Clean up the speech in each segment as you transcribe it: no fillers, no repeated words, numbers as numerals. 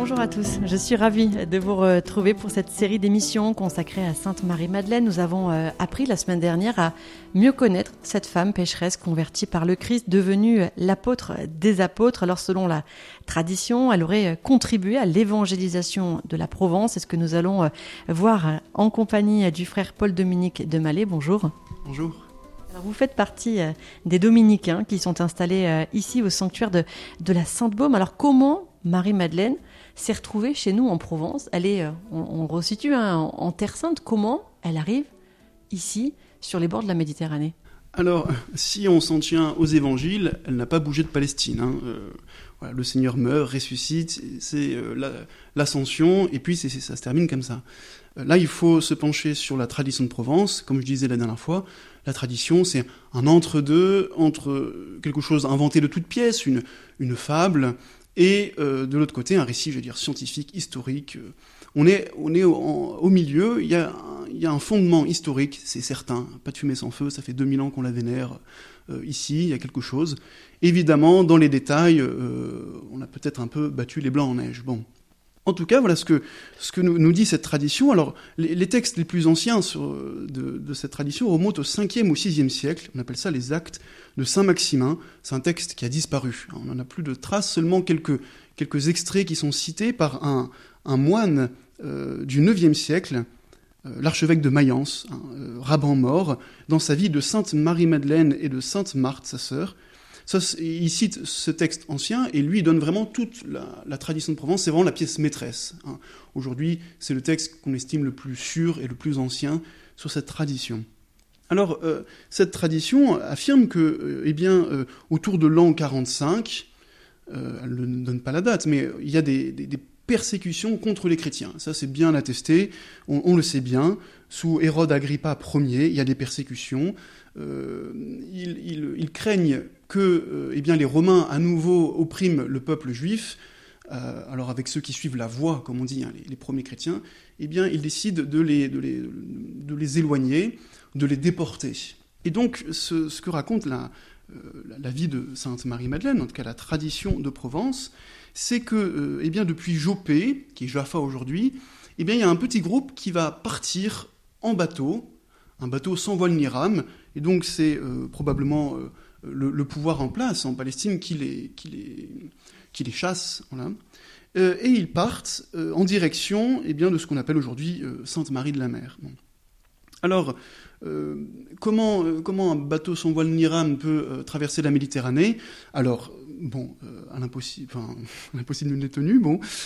Bonjour à tous, je suis ravie de vous retrouver pour cette série d'émissions consacrée à Sainte Marie-Madeleine. Nous avons appris la semaine dernière à mieux connaître cette femme pécheresse convertie par le Christ, devenue l'apôtre des apôtres. Alors selon la tradition, elle aurait contribué à l'évangélisation de la Provence. C'est ce que nous allons voir en compagnie du frère Paul-Dominique de Mallet. Bonjour. Bonjour. Alors vous faites partie des dominicains qui sont installés ici au sanctuaire de la Sainte-Baume. Alors comment Marie-Madeleine s'est retrouvée chez nous en Provence? Elle est, on resitue en Terre Sainte. Comment elle arrive ici sur les bords de la Méditerranée? Alors, si on s'en tient aux évangiles, elle n'a pas bougé de Palestine. Voilà, le Seigneur meurt, ressuscite, c'est l'ascension, et puis ça se termine comme ça. Là, il faut se pencher sur la tradition de Provence. Comme je disais la dernière fois, la tradition, c'est un entre-deux, entre quelque chose inventé de toutes pièces, une fable, et de l'autre côté, un récit, je veux dire, scientifique, historique. On est au milieu, il y a un fondement historique, c'est certain. Pas de fumée sans feu, ça fait 2000 ans qu'on la vénère. Ici, il y a quelque chose. Évidemment, dans les détails, on a peut-être un peu battu les blancs en neige. Bon. En tout cas, voilà ce que nous dit cette tradition. Alors, les textes les plus anciens de cette tradition remontent au 5e ou 6e siècle. On appelle ça les Actes de Saint-Maximin. C'est un texte qui a disparu. On n'en a plus de traces, seulement quelques extraits qui sont cités par un moine du 9e siècle, l'archevêque de Mayence, rabbin mort, dans sa vie de Sainte Marie-Madeleine et de Sainte Marthe, sa sœur. Il cite ce texte ancien et lui donne vraiment toute la tradition de Provence, c'est vraiment la pièce maîtresse. Aujourd'hui, c'est le texte qu'on estime le plus sûr et le plus ancien sur cette tradition. Alors, cette tradition affirme que, autour de l'an 45, elle ne donne pas la date, mais il y a des persécutions contre les chrétiens. Ça, c'est bien attesté, on le sait bien. Sous Hérode Agrippa Ier, il y a des persécutions. Ils craignent que les Romains, à nouveau, oppriment le peuple juif. Alors, avec ceux qui suivent la voie, comme on dit, les premiers chrétiens, ils décident de les éloigner, de les déporter. Et donc, ce que raconte la vie de Sainte Marie-Madeleine, en tout cas la tradition de Provence, c'est que depuis Jopé, qui est Jaffa aujourd'hui, il y a un petit groupe qui va partir en bateau, un bateau sans voile ni rame, et donc c'est probablement le pouvoir en place en Palestine qui les chasse. Voilà. Et ils partent en direction de ce qu'on appelle aujourd'hui Sainte-Marie de la Mer. Bon. Alors, comment un bateau sans voile ni rame peut traverser la Méditerranée? Alors, à l'impossible n'est tenu.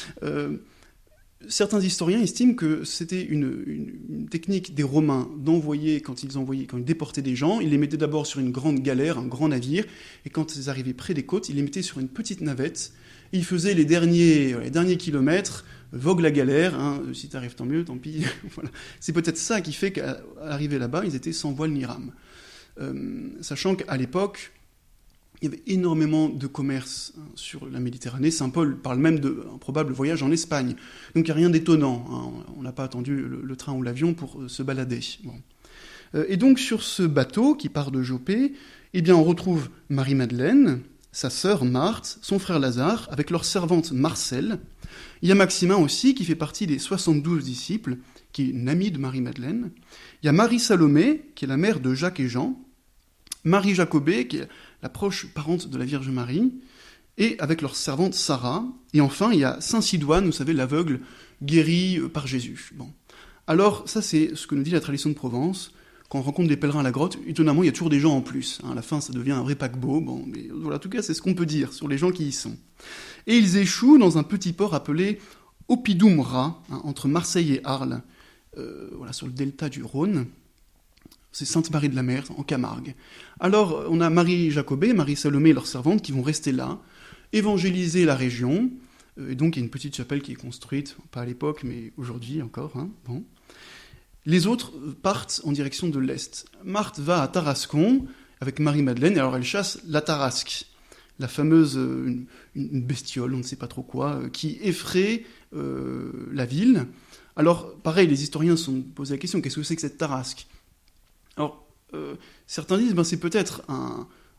Certains historiens estiment que c'était une technique des Romains d'envoyer, quand ils déportaient des gens, ils les mettaient d'abord sur une grande galère, un grand navire, et quand ils arrivaient près des côtes, ils les mettaient sur une petite navette, et ils faisaient les derniers kilomètres, vogue la galère, si t'arrives tant mieux, tant pis. Voilà. C'est peut-être ça qui fait qu'à l'arrivée là-bas, ils étaient sans voile ni rame. Sachant qu'à l'époque, il y avait énormément de commerce sur la Méditerranée. Saint Paul parle même d'un probable voyage en Espagne. Donc il n'y a rien d'étonnant. On n'a pas attendu le train ou l'avion pour se balader. Bon. Et donc sur ce bateau qui part de Jopé, on retrouve Marie-Madeleine, sa sœur Marthe, son frère Lazare, avec leur servante Marcelle. Il y a Maximin aussi, qui fait partie des 72 disciples, qui est une amie de Marie-Madeleine. Il y a Marie-Salomé, qui est la mère de Jacques et Jean. Marie-Jacobée, qui est la proche parente de la Vierge Marie, et avec leur servante Sarah. Et enfin, il y a Saint Sidoine, vous savez, l'aveugle, guéri par Jésus. Bon. Alors, ça, c'est ce que nous dit la tradition de Provence. Quand on rencontre des pèlerins à la grotte, étonnamment, il y a toujours des gens en plus. À la fin, ça devient un vrai paquebot. Mais voilà, en tout cas, c'est ce qu'on peut dire sur les gens qui y sont. Et ils échouent dans un petit port appelé Oppidum-Ra, entre Marseille et Arles, sur le delta du Rhône. C'est Sainte-Marie de la Mer, en Camargue. Alors, on a Marie-Jacobée, Marie-Salomé et leurs servantes qui vont rester là, évangéliser la région. Et donc, il y a une petite chapelle qui est construite, pas à l'époque, mais aujourd'hui encore. Bon. Les autres partent en direction de l'Est. Marthe va à Tarascon avec Marie-Madeleine, et alors elle chasse la tarasque, la fameuse une bestiole, on ne sait pas trop quoi, qui effraie la ville. Alors, pareil, les historiens se sont posés la question, qu'est-ce que c'est que cette tarasque? Alors, certains disent, c'est peut-être un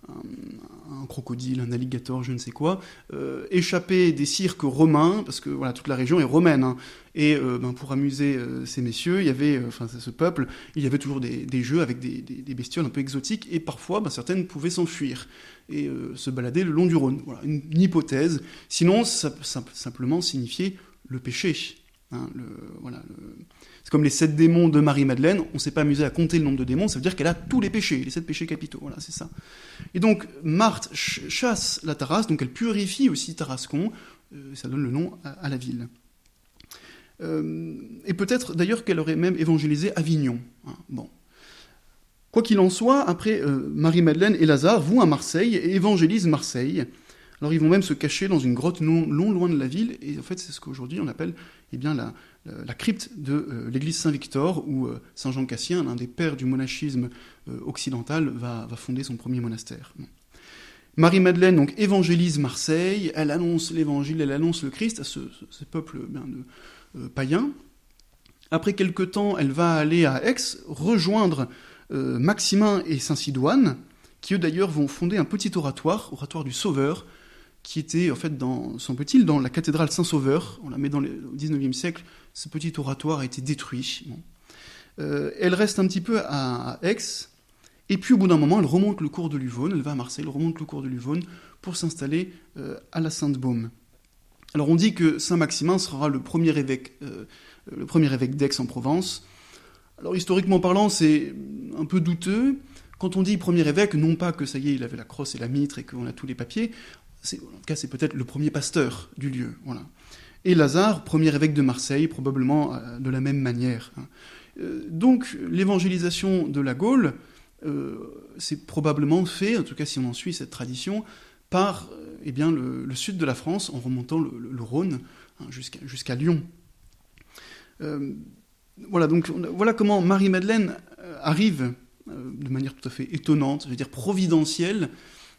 un crocodile, un alligator, je ne sais quoi, échappé des cirques romains, parce que voilà, toute la région est romaine, hein, et pour amuser ces messieurs, il y avait, ce peuple, il y avait toujours des jeux avec des bestioles un peu exotiques, et parfois, certaines pouvaient s'enfuir et se balader le long du Rhône. Voilà, une hypothèse. Sinon, ça simplement signifiait le péché. Hein, c'est comme les 7 démons de Marie-Madeleine, on ne s'est pas amusé à compter le nombre de démons, ça veut dire qu'elle a tous les péchés, les 7 péchés capitaux, voilà, c'est ça. Et donc, Marthe chasse la Tarasque, donc elle purifie aussi Tarascon, ça donne le nom à la ville. Et peut-être d'ailleurs qu'elle aurait même évangélisé Avignon. Hein, bon. Quoi qu'il en soit, après, Marie-Madeleine et Lazare vont à Marseille et évangélisent Marseille. Alors ils vont même se cacher dans une grotte non loin de la ville, et en fait c'est ce qu'aujourd'hui on appelle la crypte de l'église Saint-Victor, où Saint Jean Cassien, l'un des pères du monachisme occidental, va fonder son premier monastère. Marie-Madeleine donc évangélise Marseille, elle annonce l'évangile, elle annonce le Christ à ce peuple païen. Après quelque temps, elle va aller à Aix, rejoindre Maximin et Saint-Sidoine, qui eux d'ailleurs vont fonder un petit oratoire du Sauveur, qui était en fait, semble-t-il, dans la cathédrale Saint-Sauveur. On la met au XIXe siècle, ce petit oratoire a été détruit. Bon. Elle reste un petit peu à Aix, et puis au bout d'un moment, elle remonte le cours de l'Uvonne, elle va à Marseille, elle remonte le cours de l'Uvonne pour s'installer à la Sainte-Baume. Alors on dit que Saint-Maximin sera le premier évêque d'Aix en Provence. Alors historiquement parlant, c'est un peu douteux. Quand on dit premier évêque, non pas que ça y est, il avait la crosse et la mitre et qu'on a tous les papiers, en tout cas c'est peut-être le premier pasteur du lieu. Voilà. Et Lazare, premier évêque de Marseille, probablement de la même manière. Donc l'évangélisation de la Gaule, c'est probablement fait, en tout cas si on en suit cette tradition, par le sud de la France, en remontant le Rhône jusqu'à Lyon. Voilà comment Marie-Madeleine arrive de manière tout à fait étonnante, je veux dire providentielle,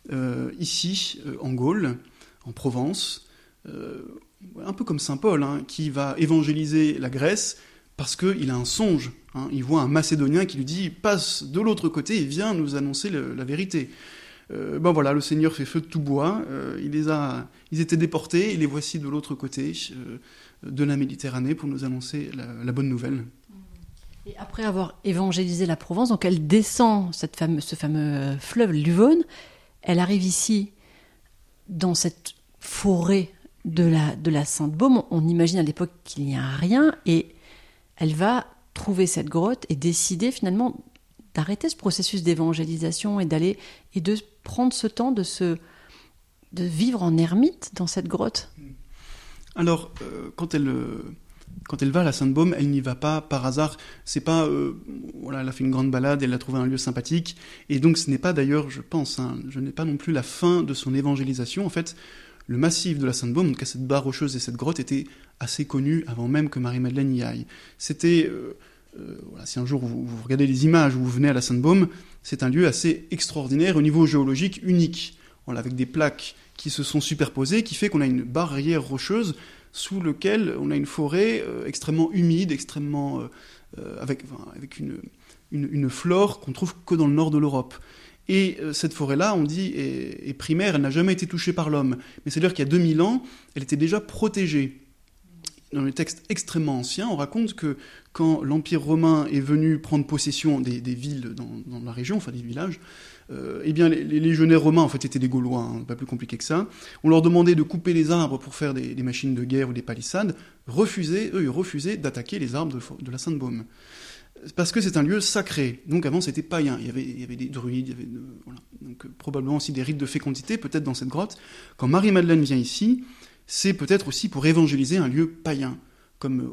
ici, en Gaule, en Provence, un peu comme saint Paul, hein, qui va évangéliser la Grèce parce qu'il a un songe. Hein, il voit un Macédonien qui lui dit « passe de l'autre côté et viens nous annoncer la vérité ». Le Seigneur fait feu de tout bois, ils étaient déportés, et les voici de l'autre côté de la Méditerranée pour nous annoncer la bonne nouvelle. Et après avoir évangélisé la Provence, donc elle descend ce fameux fleuve l'Uvonne, elle arrive ici, dans cette forêt de la Sainte-Baume. On imagine à l'époque qu'il n'y a rien, et elle va trouver cette grotte et décider finalement d'arrêter ce processus d'évangélisation et de prendre ce temps de vivre en ermite dans cette grotte. Alors, quand elle va à la Sainte-Baume, elle n'y va pas par hasard. C'est pas, elle a fait une grande balade, elle a trouvé un lieu sympathique, et donc ce n'est pas d'ailleurs, je pense, je n'ai pas non plus la fin de son évangélisation. En fait, le massif de la Sainte-Baume, donc cette barre rocheuse et cette grotte, était assez connu avant même que Marie-Madeleine y aille. C'était, si un jour vous regardez les images où vous venez à la Sainte-Baume, c'est un lieu assez extraordinaire au niveau géologique unique, avec des plaques qui se sont superposées, qui fait qu'on a une barrière rocheuse sous lequel on a une forêt extrêmement humide, extrêmement avec une flore qu'on trouve que dans le nord de l'Europe. Et cette forêt-là, on dit, est primaire, elle n'a jamais été touchée par l'homme. Mais c'est-à-dire qu'il y a 2000 ans, elle était déjà protégée. Dans les textes extrêmement anciens, on raconte que quand l'Empire romain est venu prendre possession des villes dans la région, enfin des villages, les légionnaires romains en fait étaient des Gaulois, hein, pas plus compliqué que ça. On leur demandait de couper les arbres pour faire des machines de guerre ou des palissades. Ils refusaient d'attaquer les arbres de la Sainte-Baume. Parce que c'est un lieu sacré. Donc avant c'était païen. Il y avait des druides, donc probablement aussi des rites de fécondité, peut-être dans cette grotte. Quand Marie-Madeleine vient ici, c'est peut-être aussi pour évangéliser un lieu païen, comme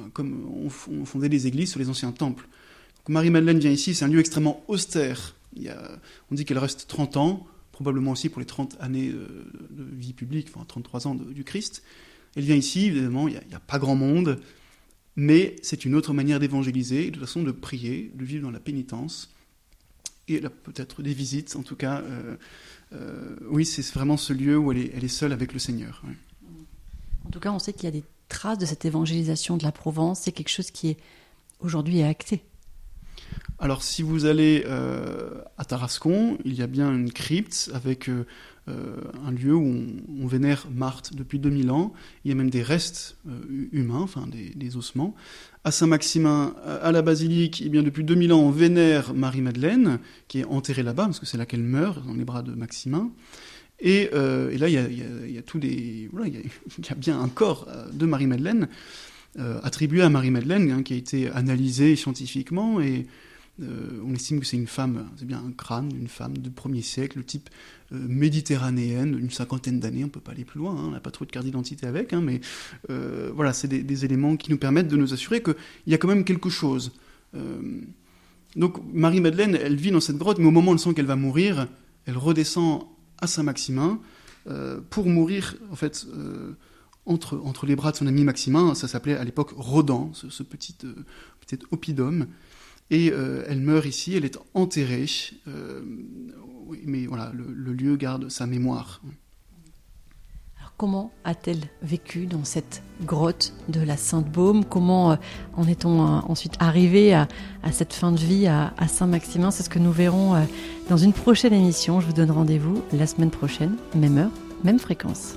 on fondait des églises sur les anciens temples. Donc Marie-Madeleine vient ici, c'est un lieu extrêmement austère. On dit qu'elle reste 30 ans, probablement aussi pour les 30 années de vie publique, 33 ans du Christ. Elle vient ici, évidemment, il n'y a pas grand monde, mais c'est une autre manière d'évangéliser, de toute façon de prier, de vivre dans la pénitence, et là, peut-être des visites, en tout cas. Oui, c'est vraiment ce lieu où elle est seule avec le Seigneur. Ouais. En tout cas, on sait qu'il y a des traces de cette évangélisation de la Provence, c'est quelque chose qui est aujourd'hui acté. Alors, si vous allez à Tarascon, il y a bien une crypte avec un lieu où on vénère Marthe depuis 2000 ans. Il y a même des restes humains, enfin des ossements. À Saint-Maximin, à la basilique, eh bien, depuis 2000 ans, on vénère Marie-Madeleine, qui est enterrée là-bas, parce que c'est là qu'elle meurt, dans les bras de Maximin. Et là, il y a tous des... Voilà, il y a bien un corps de Marie-Madeleine, attribué à Marie-Madeleine, hein, qui a été analysé scientifiquement, et on estime que c'est une femme, c'est bien un crâne d'une femme du 1er siècle, le type méditerranéenne, d'une 50aine d'années, on ne peut pas aller plus loin, hein, on n'a pas trop de carte d'identité avec, hein, mais voilà, c'est des éléments qui nous permettent de nous assurer qu'il y a quand même quelque chose. Donc Marie-Madeleine, elle vit dans cette grotte, mais au moment où elle sent qu'elle va mourir, elle redescend à Saint-Maximin pour mourir, en fait, entre les bras de son ami Maximin. Ça s'appelait à l'époque Rodan, ce petit oppidum. Et elle meurt ici, elle est enterrée, oui, mais voilà, le lieu garde sa mémoire. Alors comment a-t-elle vécu dans cette grotte de la Sainte-Baume ? Comment en est-on ensuite arrivé à cette fin de vie à Saint-Maximin ? C'est ce que nous verrons dans une prochaine émission. Je vous donne rendez-vous la semaine prochaine, même heure, même fréquence.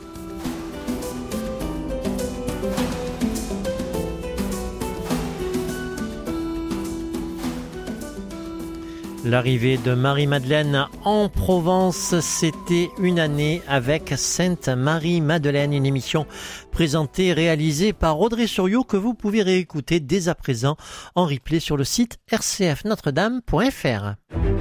L'arrivée de Marie-Madeleine en Provence, c'était une année avec Sainte Marie-Madeleine, une émission présentée et réalisée par Audrey Suriot que vous pouvez réécouter dès à présent en replay sur le site rcfnotredame.fr.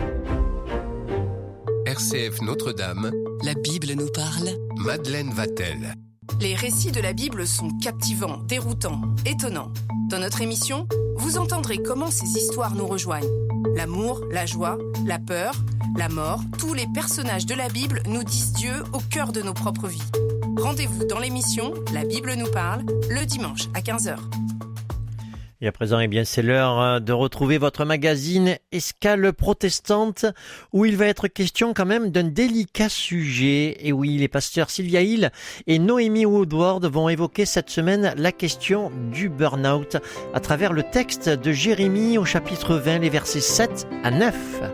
RCF Notre-Dame. La Bible nous parle. Madeleine Vatel. Les récits de la Bible sont captivants, déroutants, étonnants. Dans notre émission, vous entendrez comment ces histoires nous rejoignent. L'amour, la joie, la peur, la mort, tous les personnages de la Bible nous disent Dieu au cœur de nos propres vies. Rendez-vous dans l'émission La Bible nous parle, le dimanche à 15h. Et à présent, c'est l'heure de retrouver votre magazine Escale protestante, où il va être question quand même d'un délicat sujet. Et oui, les pasteurs Sylvia Hill et Noémie Woodward vont évoquer cette semaine la question du burn-out à travers le texte de Jérémie au chapitre 20, les versets 7 à 9.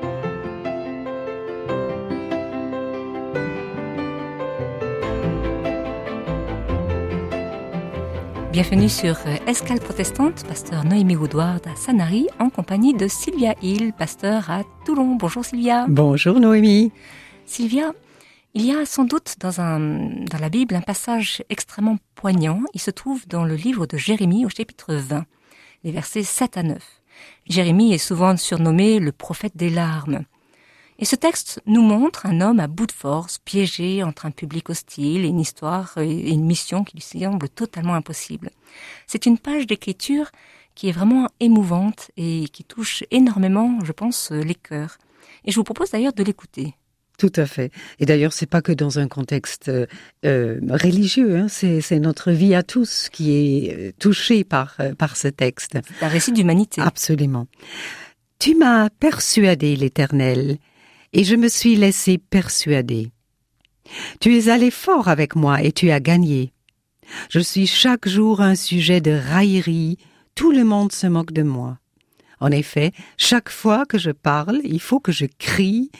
Bienvenue sur Escale protestante, pasteur Noémie Woodward à Sanary, en compagnie de Sylvia Hill, pasteur à Toulon. Bonjour Sylvia. Bonjour Noémie. Sylvia, il y a sans doute dans la Bible un passage extrêmement poignant. Il se trouve dans le livre de Jérémie au chapitre 20, les versets 7 à 9. Jérémie est souvent surnommé le prophète des larmes. Et ce texte nous montre un homme à bout de force, piégé entre un public hostile et une histoire et une mission qui lui semble totalement impossible. C'est une page d'écriture qui est vraiment émouvante et qui touche énormément, je pense, les cœurs. Et je vous propose d'ailleurs de l'écouter. Tout à fait. Et d'ailleurs, c'est pas que dans un contexte religieux, hein, c'est notre vie à tous qui est touchée par ce texte. C'est un récit d'humanité. Absolument. Tu m'as persuadé, l'Éternel, et je me suis laissé persuader. Tu es allé fort avec moi et tu as gagné. Je suis chaque jour un sujet de raillerie, tout le monde se moque de moi. En effet, chaque fois que je parle, il faut que j'écris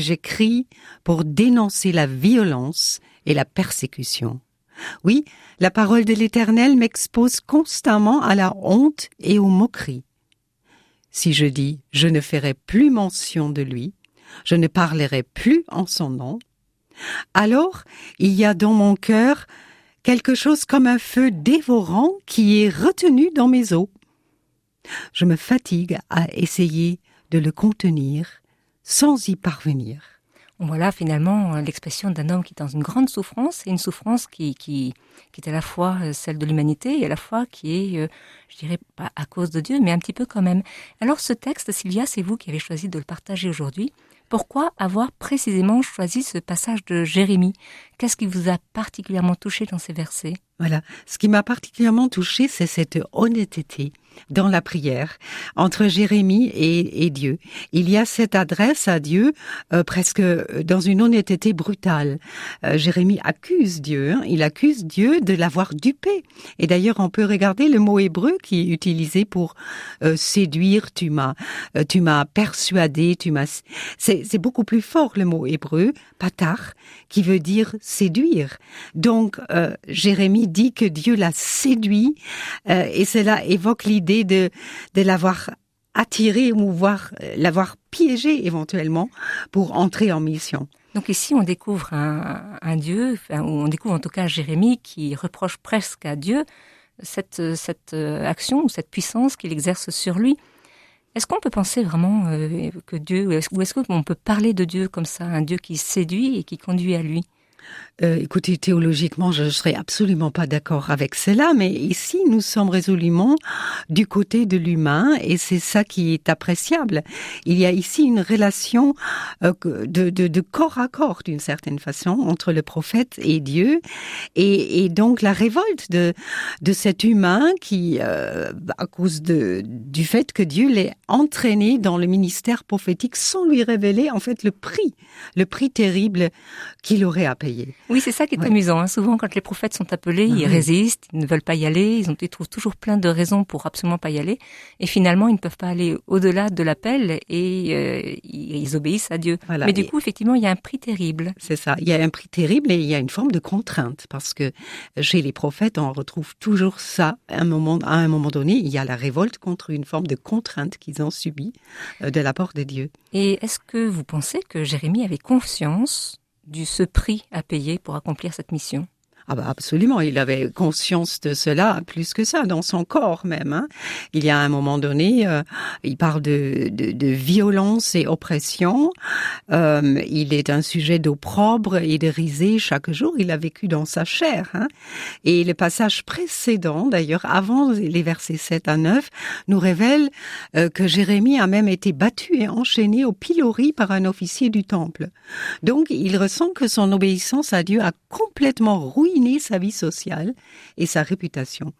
pour dénoncer la violence et la persécution. Oui, la parole de l'Éternel m'expose constamment à la honte et aux moqueries. Si je dis « je ne ferai plus mention de lui », je ne parlerai plus en son nom, alors il y a dans mon cœur quelque chose comme un feu dévorant qui est retenu dans mes os. Je me fatigue à essayer de le contenir sans y parvenir. Voilà finalement l'expression d'un homme qui est dans une grande souffrance, et une souffrance qui est à la fois celle de l'humanité et à la fois qui est, je dirais pas à cause de Dieu, mais un petit peu quand même. Alors ce texte, Sylvia, c'est vous qui avez choisi de le partager aujourd'hui. Pourquoi avoir précisément choisi ce passage de Jérémie ? Qu'est-ce qui vous a particulièrement touché dans ces versets ? Voilà, ce qui m'a particulièrement touchée, c'est cette honnêteté. dans la prière entre Jérémie et Dieu. Il y a cette adresse à Dieu presque dans une honnêteté brutale. Jérémie accuse Dieu, il accuse Dieu de l'avoir dupé. Et d'ailleurs, on peut regarder le mot hébreu qui est utilisé pour séduire. Tu m'as persuadé, c'est beaucoup plus fort le mot hébreu, patar, qui veut dire séduire. Donc, Jérémie dit que Dieu l'a séduit, et cela évoque l'idée de l'avoir attiré ou l'avoir piégé éventuellement pour entrer en mission. Donc ici, on découvre un Dieu, ou on découvre en tout cas Jérémie qui reproche presque à Dieu cette action ou cette puissance qu'il exerce sur lui. Est-ce qu'on peut penser vraiment que Dieu, ou est-ce qu'on peut parler de Dieu comme ça, un Dieu qui séduit et qui conduit à lui ? Écoutez, théologiquement, je ne serais absolument pas d'accord avec cela, mais ici, nous sommes résolument du côté de l'humain, et c'est ça qui est appréciable. Il y a ici une relation de corps à corps, d'une certaine façon, entre le prophète et Dieu, et donc la révolte de cet humain qui, à cause du fait que Dieu l'ait entraîné dans le ministère prophétique sans lui révéler, en fait, le prix terrible qu'il aurait à payer. Oui, c'est ça qui est amusant. Hein. Souvent, quand les prophètes sont appelés, ils résistent, ils ne veulent pas y aller, ils trouvent toujours plein de raisons pour absolument pas y aller. Et finalement, ils ne peuvent pas aller au-delà de l'appel et ils obéissent à Dieu. Voilà. Mais du coup, effectivement, il y a un prix terrible. C'est ça. Il y a un prix terrible et il y a une forme de contrainte parce que chez les prophètes, on retrouve toujours ça. À un moment donné, il y a la révolte contre une forme de contrainte qu'ils ont subie de la part de Dieu. Et est-ce que vous pensez que Jérémie avait conscience de ce prix à payer pour accomplir cette mission? Ah bah absolument, il avait conscience de cela, plus que ça, dans son corps même. Hein. Il y a un moment donné, il parle de violence et oppression. Il est un sujet d'opprobre et de risée chaque jour. Il a vécu dans sa chair. Hein. Et le passage précédent, d'ailleurs, avant les versets 7 à 9, nous révèle que Jérémie a même été battu et enchaîné au pilori par un officier du temple. Donc, il ressent que son obéissance à Dieu a complètement ruiné sa vie sociale et sa réputation.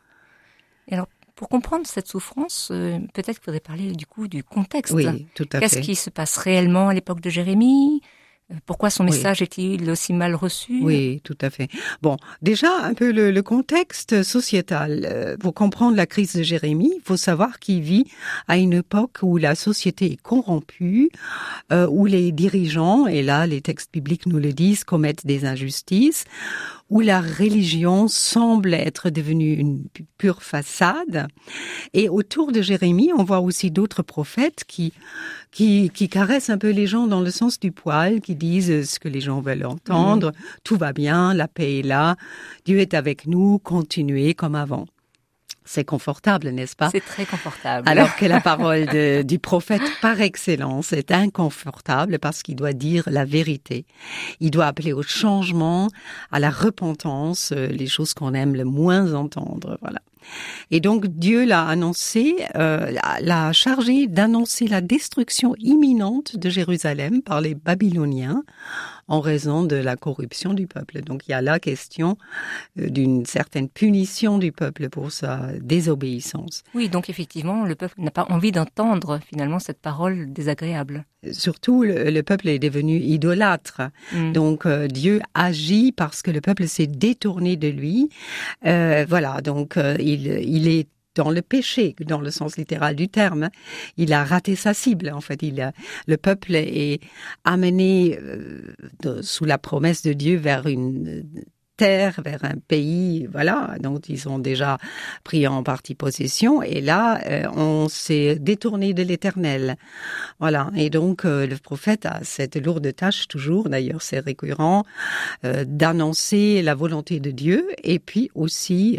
Et alors, pour comprendre cette souffrance, peut-être qu'il faudrait parler du coup du contexte. Oui, tout à fait. Qu'est-ce qui se passe réellement à l'époque de Jérémie ? Pourquoi son message est-il aussi mal reçu ? Oui, tout à fait. Bon, déjà, un peu le contexte sociétal. Pour comprendre la crise de Jérémie, il faut savoir qu'il vit à une époque où la société est corrompue, où les dirigeants, et là, les textes bibliques nous le disent, commettent des injustices, où la religion semble être devenue une pure façade. Et autour de Jérémie, on voit aussi d'autres prophètes qui caressent un peu les gens dans le sens du poil, qui disent ce que les gens veulent entendre. Tout va bien, la paix est là, Dieu est avec nous, continuez comme avant. C'est confortable, n'est-ce pas? C'est très confortable. Alors que la parole du prophète par excellence est inconfortable parce qu'il doit dire la vérité. Il doit appeler au changement, à la repentance, les choses qu'on aime le moins entendre. Voilà. Et donc Dieu l'a annoncé, l'a chargé d'annoncer la destruction imminente de Jérusalem par les Babyloniens en raison de la corruption du peuple. Donc il y a la question d'une certaine punition du peuple pour sa désobéissance. Oui, donc effectivement, le peuple n'a pas envie d'entendre finalement cette parole désagréable. Surtout, le peuple est devenu idolâtre. Donc Dieu agit parce que le peuple s'est détourné de lui. Voilà, donc il est dans le péché, dans le sens littéral du terme. Il a raté sa cible, en fait. Le peuple est amené sous la promesse de Dieu vers une terre, vers un pays, voilà, dont ils ont déjà pris en partie possession. Et là, on s'est détourné de l'Éternel. Voilà. Et donc, le prophète a cette lourde tâche toujours, d'ailleurs c'est récurrent, d'annoncer la volonté de Dieu et puis aussi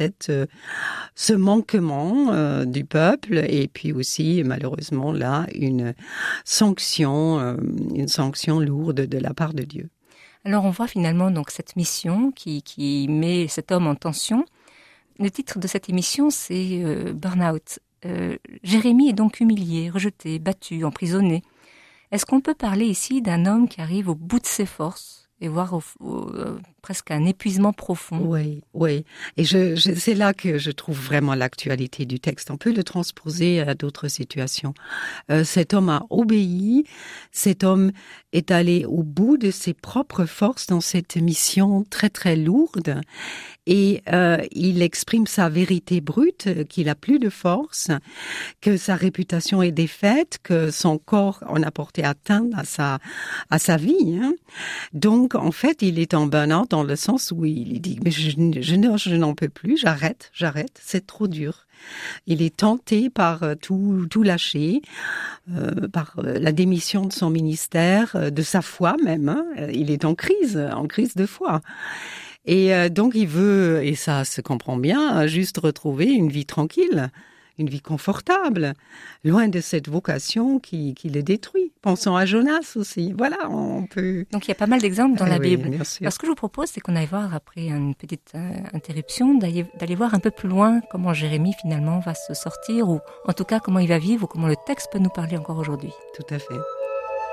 ce manquement du peuple et puis aussi, malheureusement, là, une sanction lourde de la part de Dieu. Alors on voit finalement donc cette mission qui met cet homme en tension. Le titre de cette émission, c'est Burnout. Jérémie est donc humilié, rejeté, battu, emprisonné. Est-ce qu'on peut parler ici d'un homme qui arrive au bout de ses forces, et voir presque un épuisement profond. Oui, oui. Et c'est là que je trouve vraiment l'actualité du texte. On peut le transposer à d'autres situations. Cet homme a obéi, cet homme est allé au bout de ses propres forces dans cette mission très très lourde et il exprime sa vérité brute, qu'il a plus de force, que sa réputation est défaite, que son corps en a porté atteinte à sa vie. Hein. Donc, en fait, il est en burn-out dans le sens où il dit « mais je n'en peux plus, j'arrête, c'est trop dur ». Il est tenté par tout lâcher, par la démission de son ministère, de sa foi même. Hein. Il est en crise de foi. Et donc il veut, et ça se comprend bien, juste retrouver une vie tranquille, une vie confortable, loin de cette vocation qui le détruit. Pensons à Jonas aussi. Voilà, on peut... Donc il y a pas mal d'exemples dans la oui, Bible. Bien sûr. Alors, ce que je vous propose, c'est qu'on aille voir, après une petite interruption, d'aller voir un peu plus loin comment Jérémie finalement va se sortir, ou en tout cas comment il va vivre, ou comment le texte peut nous parler encore aujourd'hui. Tout à fait.